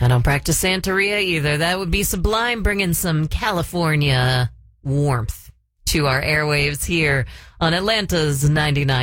I don't practice Santeria either. That would be sublime, bringing some California warmth to our airwaves here on Atlanta's 99.